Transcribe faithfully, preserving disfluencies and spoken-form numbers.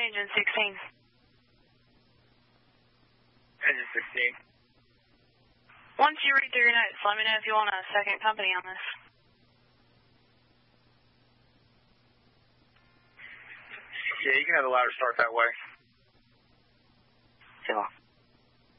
engine sixteen. Engine sixteen. Once you read through your notes, let me know if you want a second company on this. Yeah, you can have the ladder start that way. Too long.